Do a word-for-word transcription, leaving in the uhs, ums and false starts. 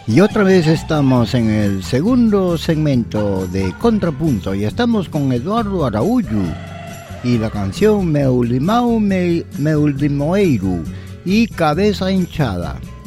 Y otra vez estamos en el segundo segmento de Contrapunto y estamos con Eduardo Araújo y la canción Meu Limão, Meu Limoeiro y Cabeza Hinchada.